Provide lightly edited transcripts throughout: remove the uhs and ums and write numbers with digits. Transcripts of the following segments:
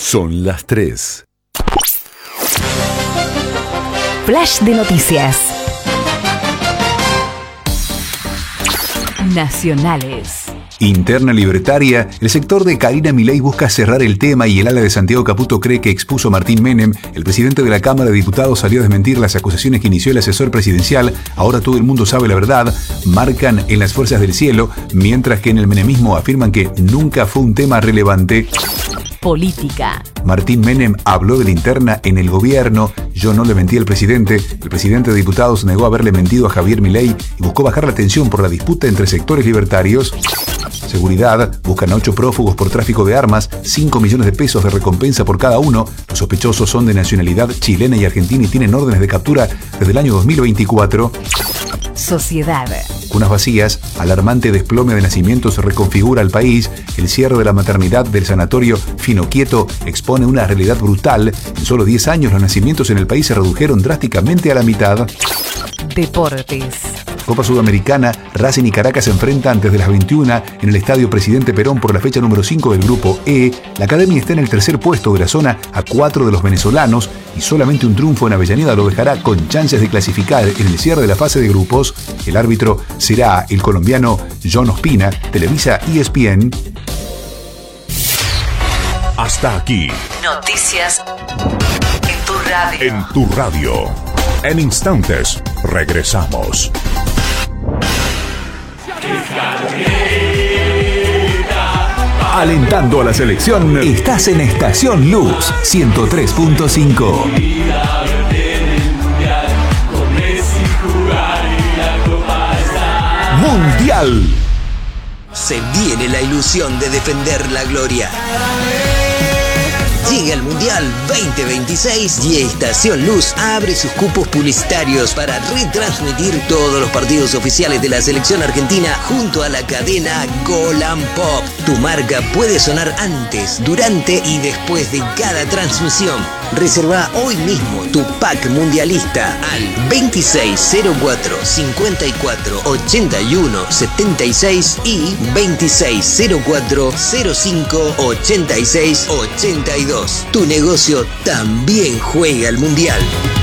Son las 3. Flash de noticias. Nacionales. Interna libertaria, el sector de Karina Milei busca cerrar el tema y el ala de Santiago Caputo cree que expuso a Martín Menem. El presidente de la Cámara de Diputados salió a desmentir las acusaciones que inició el asesor presidencial. Ahora todo el mundo sabe la verdad, marcan en las fuerzas del cielo, mientras que en el menemismo afirman que nunca fue un tema relevante. Política. Martín Menem habló de la interna en el gobierno. Yo no le mentí al presidente. El presidente de diputados negó haberle mentido a Javier Milei y buscó bajar la tensión por la disputa entre sectores libertarios. Seguridad, buscan a 8 prófugos por tráfico de armas, 5 millones de pesos de recompensa por cada uno. Los sospechosos son de nacionalidad chilena y argentina y tienen órdenes de captura desde el año 2024. Sociedad. Cunas vacías, alarmante desplome de nacimientos reconfigura el país. El cierre de la maternidad del sanatorio Fino Quieto expone una realidad brutal. En solo 10 años los nacimientos en el país se redujeron drásticamente a la mitad. Deportes. Copa Sudamericana, Racing y Caracas se enfrentan desde las 21 en el Estadio Presidente Perón por la fecha número 5 del Grupo E. La Academia está en el tercer puesto de la zona a 4 de los venezolanos y solamente un triunfo en Avellaneda lo dejará con chances de clasificar en el cierre de la fase de grupos. El árbitro será el colombiano John Ospina, Televisa ESPN. Hasta aquí. Noticias en tu radio. En tu radio. En instantes, regresamos. Alentando a la selección, estás en Estación Luz 103.5. Mundial. Se viene la ilusión de defender la gloria. Llega el Mundial 2026 y Estación Luz abre sus cupos publicitarios para retransmitir todos los partidos oficiales de la selección argentina junto a la cadena Golan Pop. Tu marca puede sonar antes, durante y después de cada transmisión. Reserva hoy mismo tu pack mundialista al 2604 54 81 76 y 2604 05 86 82. Tu negocio también juega al Mundial.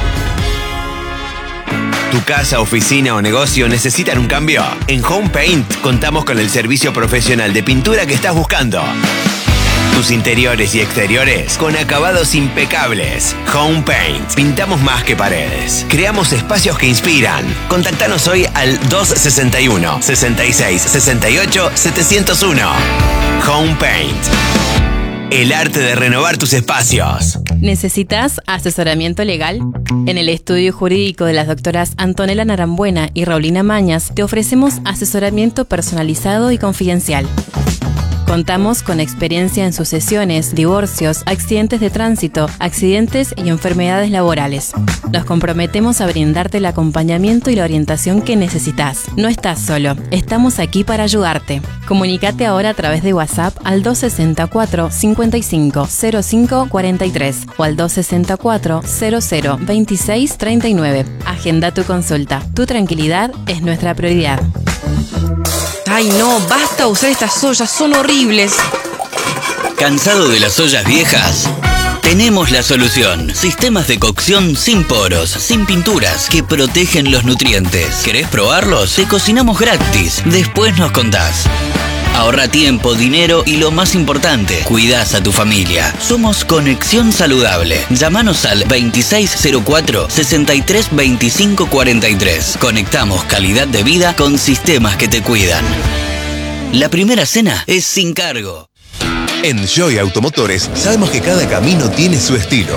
¿Tu casa, oficina o negocio necesitan un cambio? En Home Paint contamos con el servicio profesional de pintura que estás buscando. Tus interiores y exteriores con acabados impecables. Home Paint. Pintamos más que paredes. Creamos espacios que inspiran. Contactanos hoy al 261 66 68 701. Home Paint. El arte de renovar tus espacios. ¿Necesitas asesoramiento legal? En el estudio jurídico de las doctoras Antonella Narambuena y Raulina Mañas te ofrecemos asesoramiento personalizado y confidencial. Contamos con experiencia en sucesiones, divorcios, accidentes de tránsito, accidentes y enfermedades laborales. Nos comprometemos a brindarte el acompañamiento y la orientación que necesitas. No estás solo, estamos aquí para ayudarte. Comunícate ahora a través de WhatsApp al 264 55 05 43 o al 264 00 26 39. Agenda tu consulta. Tu tranquilidad es nuestra prioridad. Ay no, basta usar estas ollas, son horribles. ¿Cansado de las ollas viejas? Tenemos la solución. Sistemas de cocción sin poros, sin pinturas, que protegen los nutrientes. ¿Querés probarlos? Te cocinamos gratis. Después nos contás. Ahorra tiempo, dinero y lo más importante, cuidás a tu familia. Somos Conexión Saludable. Llámanos al 2604 63 25 43. Conectamos calidad de vida con sistemas que te cuidan. La primera cena es sin cargo. En Joy Automotores sabemos que cada camino tiene su estilo.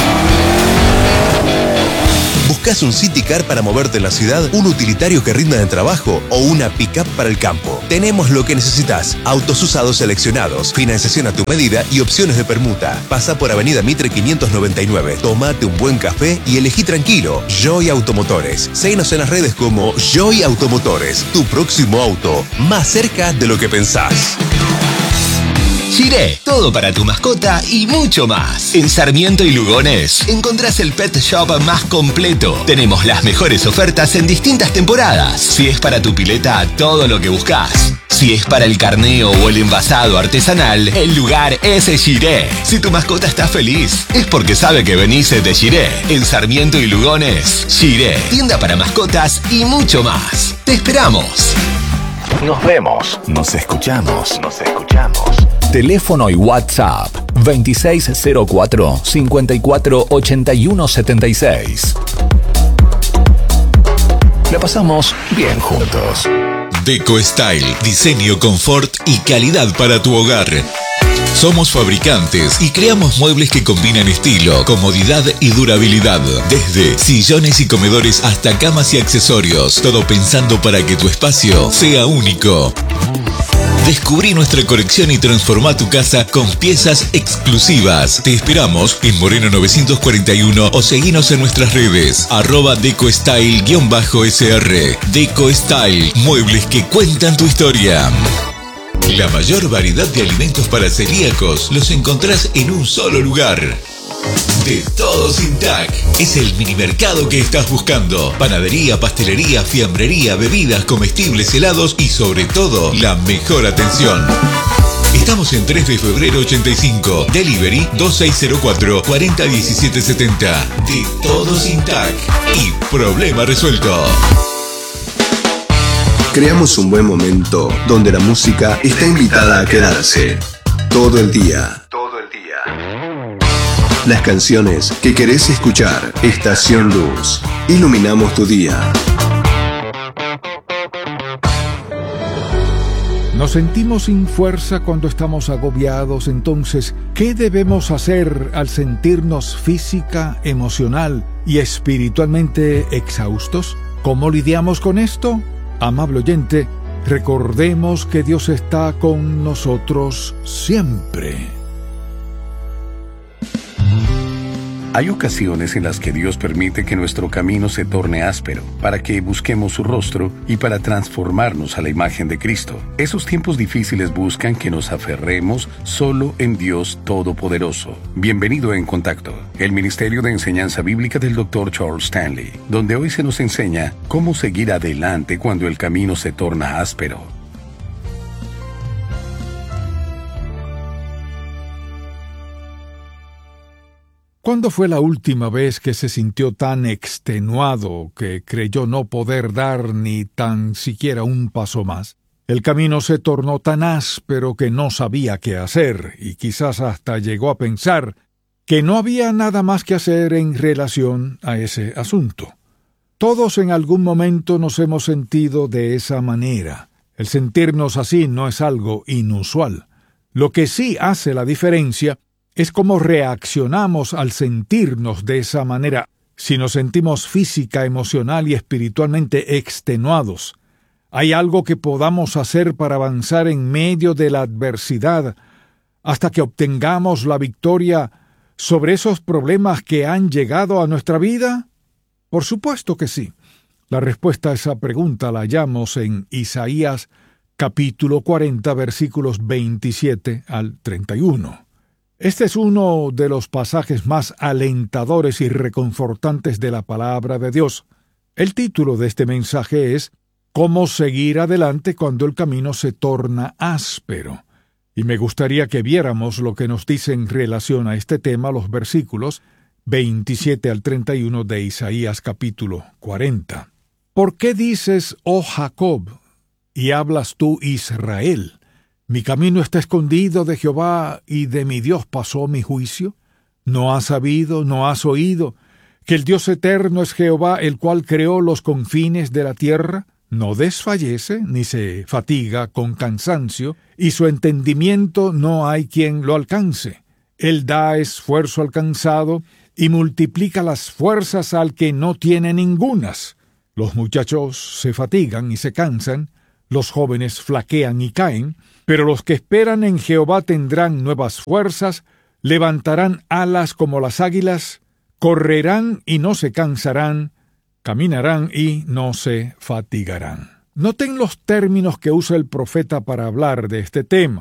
¿Buscas un City Car para moverte en la ciudad, un utilitario que rinda en trabajo o una pick-up para el campo? Tenemos lo que necesitas. Autos usados seleccionados, financiación a tu medida y opciones de permuta. Pasa por Avenida Mitre 599. Tómate un buen café y elegí tranquilo. Joy Automotores. Síguenos en las redes como Joy Automotores. Tu próximo auto, más cerca de lo que pensás. Shiré, todo para tu mascota y mucho más. En Sarmiento y Lugones encontrás el pet shop más completo. Tenemos las mejores ofertas en distintas temporadas. Si es para tu pileta, todo lo que buscas. Si es para el carneo o el envasado artesanal, el lugar es Shiré. Si tu mascota está feliz, es porque sabe que venís de Shiré. En Sarmiento y Lugones, Shiré, tienda para mascotas y mucho más. ¡Te esperamos! Nos vemos, nos escuchamos. Teléfono y WhatsApp 2604-548176. La pasamos bien juntos. Deco Style, diseño, confort y calidad para tu hogar. Somos fabricantes y creamos muebles que combinan estilo, comodidad y durabilidad. Desde sillones y comedores hasta camas y accesorios. Todo pensando para que tu espacio sea único. Descubrí nuestra colección y transformá tu casa con piezas exclusivas. Te esperamos en Moreno 941 o seguinos en nuestras redes. @DecoStyle_SR. Deco Style, muebles que cuentan tu historia. La mayor variedad de alimentos para celíacos los encontrás en un solo lugar. De Todos Intac. Es el mini mercado que estás buscando. Panadería, pastelería, fiambrería, bebidas, comestibles, helados y sobre todo, la mejor atención. Estamos en 3 de febrero 85. Delivery 2604-401770. De Todos Intac. Y problema resuelto. Creamos un buen momento donde la música está invitada a quedarse. Todo el día. Las canciones que querés escuchar. Estación Luz. Iluminamos tu día. Nos sentimos sin fuerza cuando estamos agobiados. Entonces, ¿qué debemos hacer al sentirnos física, emocional y espiritualmente exhaustos? ¿Cómo lidiamos con esto? Amable oyente, recordemos que Dios está con nosotros siempre. Hay ocasiones en las que Dios permite que nuestro camino se torne áspero, para que busquemos su rostro y para transformarnos a la imagen de Cristo. Esos tiempos difíciles buscan que nos aferremos solo en Dios Todopoderoso. Bienvenido a En Contacto, el Ministerio de Enseñanza Bíblica del Dr. Charles Stanley, donde hoy se nos enseña cómo seguir adelante cuando el camino se torna áspero. ¿Cuándo fue la última vez que se sintió tan extenuado que creyó no poder dar ni tan siquiera un paso más? El camino se tornó tan áspero que no sabía qué hacer y quizás hasta llegó a pensar que no había nada más que hacer en relación a ese asunto. Todos en algún momento nos hemos sentido de esa manera. El sentirnos así no es algo inusual. Lo que sí hace la diferencia es cómo reaccionamos al sentirnos de esa manera. Si nos sentimos física, emocional y espiritualmente extenuados, ¿hay algo que podamos hacer para avanzar en medio de la adversidad hasta que obtengamos la victoria sobre esos problemas que han llegado a nuestra vida? Por supuesto que sí. La respuesta a esa pregunta la hallamos en Isaías capítulo 40, versículos 27 al 31. Este es uno de los pasajes más alentadores y reconfortantes de la palabra de Dios. El título de este mensaje es «Cómo seguir adelante cuando el camino se torna áspero». Y me gustaría que viéramos lo que nos dice en relación a este tema los versículos 27 al 31 de Isaías capítulo 40. ¿Por qué dices, oh Jacob, y hablas tú, Israel? Mi camino está escondido de Jehová, y de mi Dios pasó mi juicio. ¿No has sabido, no has oído, que el Dios eterno es Jehová, el cual creó los confines de la tierra? No desfallece, ni se fatiga con cansancio, y su entendimiento no hay quien lo alcance. Él da esfuerzo al cansado, y multiplica las fuerzas al que no tiene ningunas. Los muchachos se fatigan y se cansan, los jóvenes flaquean y caen, pero los que esperan en Jehová tendrán nuevas fuerzas, levantarán alas como las águilas, correrán y no se cansarán, caminarán y no se fatigarán. Noten los términos que usa el profeta para hablar de este tema.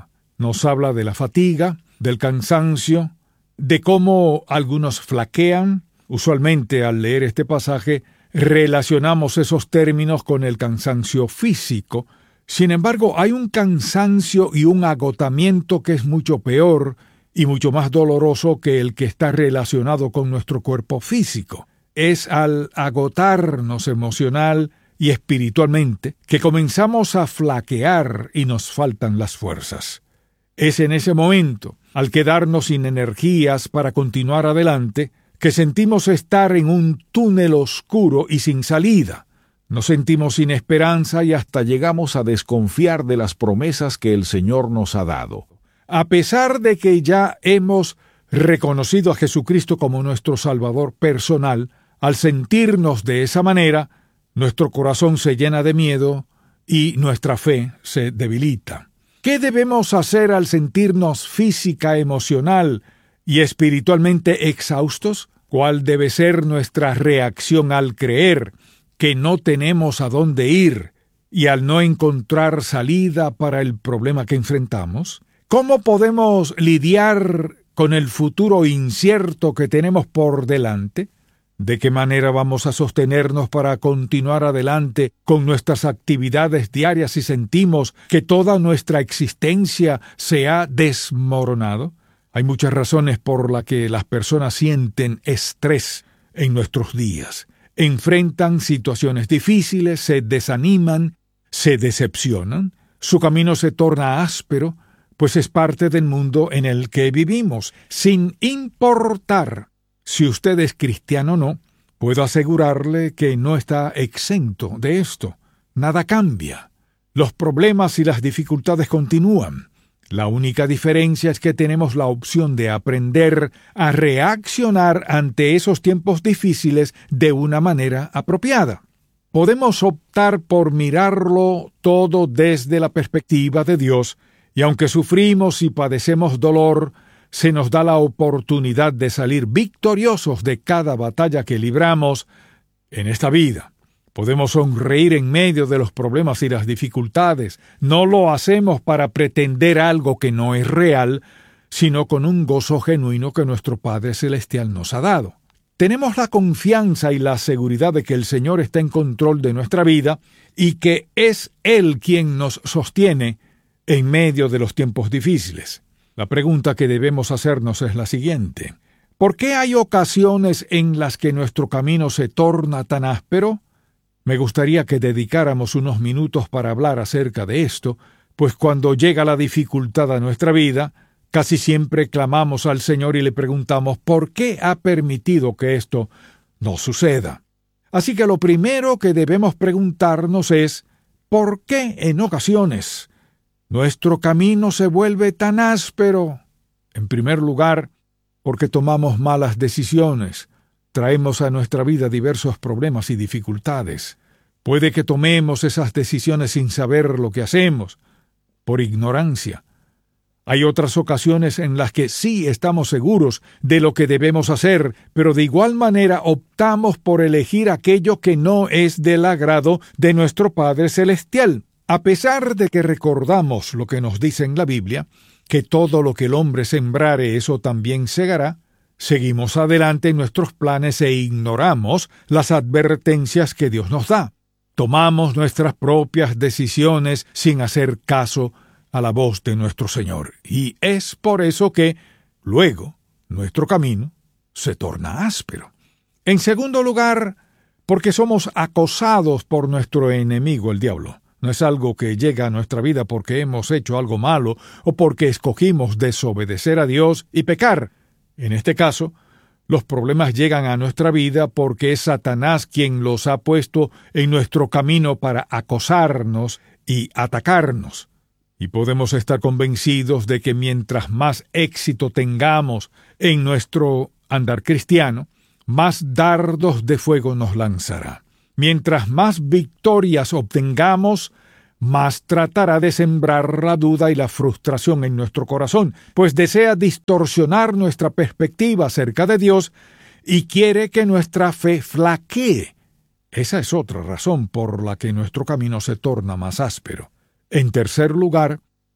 Nos habla de la fatiga, del cansancio, de cómo algunos flaquean. Usualmente al leer este pasaje relacionamos esos términos con el cansancio físico. Sin embargo, hay un cansancio y un agotamiento que es mucho peor y mucho más doloroso que el que está relacionado con nuestro cuerpo físico. Es al agotarnos emocional y espiritualmente que comenzamos a flaquear y nos faltan las fuerzas. Es en ese momento, al quedarnos sin energías para continuar adelante, que sentimos estar en un túnel oscuro y sin salida. Nos sentimos sin esperanza y hasta llegamos a desconfiar de las promesas que el Señor nos ha dado. A pesar de que ya hemos reconocido a Jesucristo como nuestro Salvador personal, al sentirnos de esa manera, nuestro corazón se llena de miedo y nuestra fe se debilita. ¿Qué debemos hacer al sentirnos física, emocional y espiritualmente exhaustos? ¿Cuál debe ser nuestra reacción al creer que no tenemos a dónde ir y al no encontrar salida para el problema que enfrentamos? ¿Cómo podemos lidiar con el futuro incierto que tenemos por delante? ¿De qué manera vamos a sostenernos para continuar adelante con nuestras actividades diarias si sentimos que toda nuestra existencia se ha desmoronado? Hay muchas razones por las que las personas sienten estrés en nuestros días. Enfrentan situaciones difíciles, se desaniman, se decepcionan, su camino se torna áspero, pues es parte del mundo en el que vivimos. Sin importar si usted es cristiano o no, puedo asegurarle que no está exento de esto. Nada cambia. Los problemas y las dificultades continúan. La única diferencia es que tenemos la opción de aprender a reaccionar ante esos tiempos difíciles de una manera apropiada. Podemos optar por mirarlo todo desde la perspectiva de Dios, y aunque sufrimos y padecemos dolor, se nos da la oportunidad de salir victoriosos de cada batalla que libramos en esta vida. Podemos sonreír en medio de los problemas y las dificultades. No lo hacemos para pretender algo que no es real, sino con un gozo genuino que nuestro Padre Celestial nos ha dado. Tenemos la confianza y la seguridad de que el Señor está en control de nuestra vida y que es Él quien nos sostiene en medio de los tiempos difíciles. La pregunta que debemos hacernos es la siguiente: ¿por qué hay ocasiones en las que nuestro camino se torna tan áspero? Me gustaría que dedicáramos unos minutos para hablar acerca de esto, pues cuando llega la dificultad a nuestra vida, casi siempre clamamos al Señor y le preguntamos ¿por qué ha permitido que esto nos suceda? Así que lo primero que debemos preguntarnos es ¿por qué en ocasiones nuestro camino se vuelve tan áspero? En primer lugar, porque tomamos malas decisiones. Traemos a nuestra vida diversos problemas y dificultades. Puede que tomemos esas decisiones sin saber lo que hacemos, por ignorancia. Hay otras ocasiones en las que sí estamos seguros de lo que debemos hacer, pero de igual manera optamos por elegir aquello que no es del agrado de nuestro Padre Celestial. A pesar de que recordamos lo que nos dice en la Biblia, que todo lo que el hombre sembrare, eso también segará, seguimos adelante en nuestros planes e ignoramos las advertencias que Dios nos da. Tomamos nuestras propias decisiones sin hacer caso a la voz de nuestro Señor. Y es por eso que, luego, nuestro camino se torna áspero. En segundo lugar, porque somos acosados por nuestro enemigo, el diablo. No es algo que llega a nuestra vida porque hemos hecho algo malo o porque escogimos desobedecer a Dios y pecar. En este caso, los problemas llegan a nuestra vida porque es Satanás quien los ha puesto en nuestro camino para acosarnos y atacarnos. Y podemos estar convencidos de que mientras más éxito tengamos en nuestro andar cristiano, más dardos de fuego nos lanzará. Mientras más victorias obtengamos, más tratará de sembrar la duda y la frustración en nuestro corazón, pues desea distorsionar nuestra perspectiva acerca de Dios y quiere que nuestra fe flaquee. Esa es otra razón por la que nuestro camino se torna más áspero. En tercer lugar,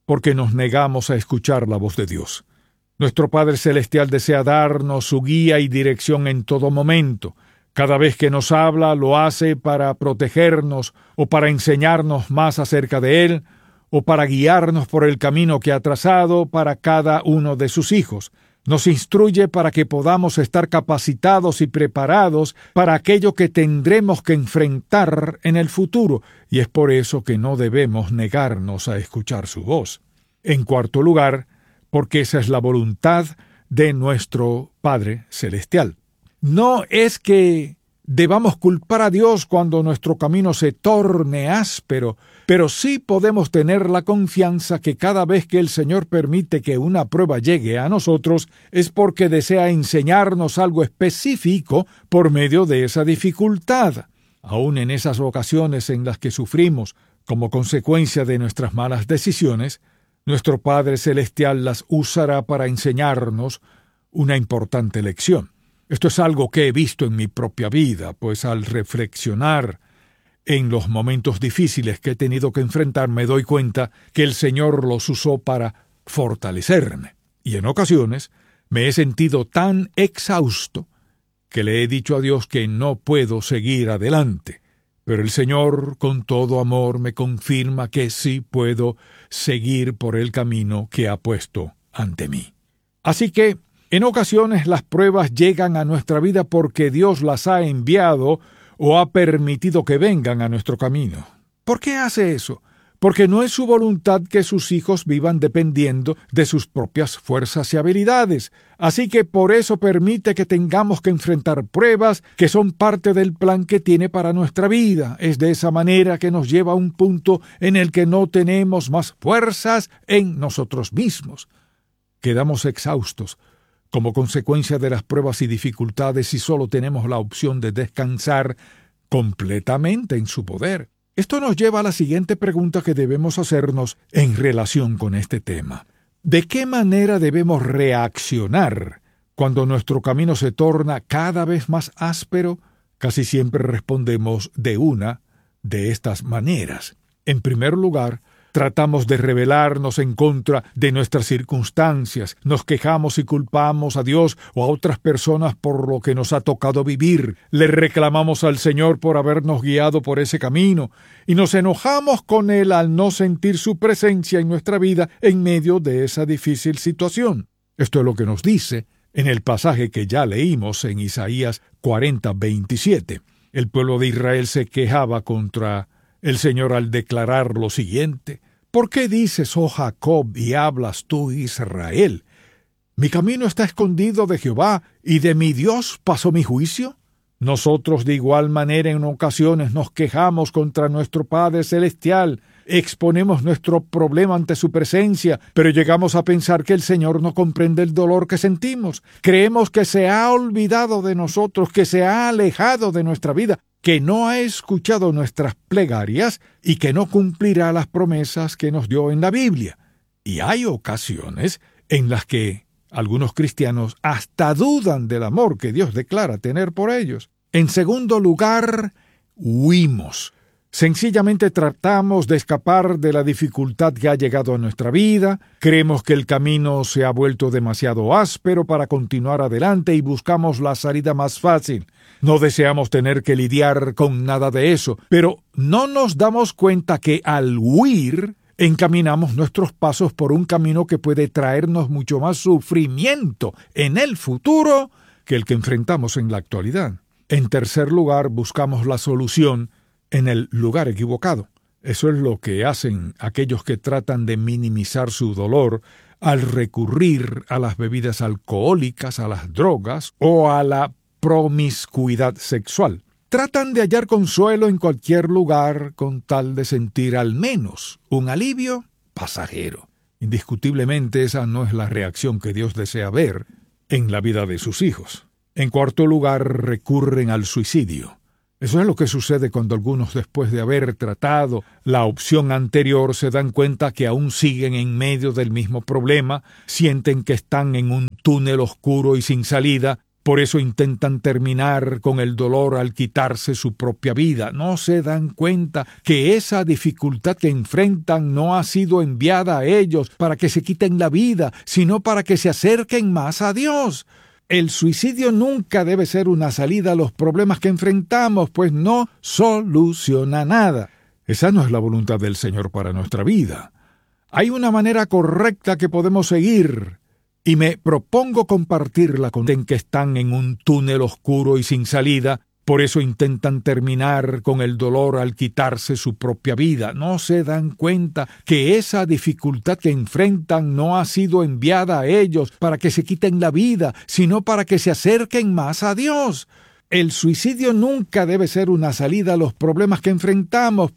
porque nos negamos a escuchar la voz de Dios. Nuestro Padre Celestial desea darnos su guía y dirección en todo momento. Cada vez que nos habla, lo hace para protegernos o para enseñarnos más acerca de Él, o para guiarnos por el camino que ha trazado para cada uno de sus hijos. Nos instruye para que podamos estar capacitados y preparados para aquello que tendremos que enfrentar en el futuro, y es por eso que no debemos negarnos a escuchar su voz. En cuarto lugar, porque esa es la voluntad de nuestro Padre Celestial. No es que debamos culpar a Dios cuando nuestro camino se torne áspero, pero sí podemos tener la confianza que cada vez que el Señor permite que una prueba llegue a nosotros es porque desea enseñarnos algo específico por medio de esa dificultad. Aún en esas ocasiones en las que sufrimos como consecuencia de nuestras malas decisiones, nuestro Padre Celestial las usará para enseñarnos una importante lección. Esto es algo que he visto en mi propia vida, pues al reflexionar en los momentos difíciles que he tenido que enfrentar, me doy cuenta que el Señor los usó para fortalecerme. Y en ocasiones me he sentido tan exhausto que le he dicho a Dios que no puedo seguir adelante. Pero el Señor, con todo amor, me confirma que sí puedo seguir por el camino que ha puesto ante mí. Así que, en ocasiones las pruebas llegan a nuestra vida porque Dios las ha enviado o ha permitido que vengan a nuestro camino. ¿Por qué hace eso? Porque no es su voluntad que sus hijos vivan dependiendo de sus propias fuerzas y habilidades. Así que por eso permite que tengamos que enfrentar pruebas que son parte del plan que tiene para nuestra vida. Es de esa manera que nos lleva a un punto en el que no tenemos más fuerzas en nosotros mismos. Quedamos exhaustos como consecuencia de las pruebas y dificultades y solo tenemos la opción de descansar completamente en su poder. Esto nos lleva a la siguiente pregunta que debemos hacernos en relación con este tema. ¿De qué manera debemos reaccionar cuando nuestro camino se torna cada vez más áspero? Casi siempre respondemos de una de estas maneras. En primer lugar, tratamos de rebelarnos en contra de nuestras circunstancias, nos quejamos y culpamos a Dios o a otras personas por lo que nos ha tocado vivir, le reclamamos al Señor por habernos guiado por ese camino y nos enojamos con Él al no sentir su presencia en nuestra vida en medio de esa difícil situación. Esto es lo que nos dice en el pasaje que ya leímos en Isaías 40:27. El pueblo de Israel se quejaba contra el Señor al declarar lo siguiente: ¿por qué dices, oh Jacob, y hablas tú, Israel? ¿Mi camino está escondido de Jehová, y de mi Dios pasó mi juicio? Nosotros de igual manera en ocasiones nos quejamos contra nuestro Padre Celestial, exponemos nuestro problema ante su presencia, pero llegamos a pensar que el Señor no comprende el dolor que sentimos. Creemos que se ha olvidado de nosotros, que se ha alejado de nuestra vida, que no ha escuchado nuestras plegarias y que no cumplirá las promesas que nos dio en la Biblia. Y hay ocasiones en las que algunos cristianos hasta dudan del amor que Dios declara tener por ellos. En segundo lugar, huimos. Sencillamente tratamos de escapar de la dificultad que ha llegado a nuestra vida, creemos que el camino se ha vuelto demasiado áspero para continuar adelante y buscamos la salida más fácil. No deseamos tener que lidiar con nada de eso, pero no nos damos cuenta que al huir encaminamos nuestros pasos por un camino que puede traernos mucho más sufrimiento en el futuro que el que enfrentamos en la actualidad. En tercer lugar, buscamos la solución en el lugar equivocado. Eso es lo que hacen aquellos que tratan de minimizar su dolor al recurrir a las bebidas alcohólicas, a las drogas o a la promiscuidad sexual. Tratan de hallar consuelo en cualquier lugar con tal de sentir al menos un alivio pasajero. Indiscutiblemente esa no es la reacción que Dios desea ver en la vida de sus hijos. En cuarto lugar, recurren al suicidio. Eso es lo que sucede cuando algunos, después de haber tratado la opción anterior, se dan cuenta que aún siguen en medio del mismo problema, sienten que están en un túnel oscuro y sin salida, Por eso intentan terminar con el dolor al quitarse su propia vida. No se dan cuenta que esa dificultad que enfrentan no ha sido enviada a ellos para que se quiten la vida, sino para que se acerquen más a Dios. El suicidio nunca debe ser una salida a los problemas que enfrentamos, pues no soluciona nada. Esa no es la voluntad del Señor para nuestra vida. Hay una manera correcta que podemos seguir, y me propongo compartirla con los que están en un túnel oscuro y sin salida. Por eso intentan terminar con el dolor al quitarse su propia vida. No se dan cuenta que esa dificultad que enfrentan no ha sido enviada a ellos para que se quiten la vida, sino para que se acerquen más a Dios. El suicidio nunca debe ser una salida a los problemas que enfrentamos,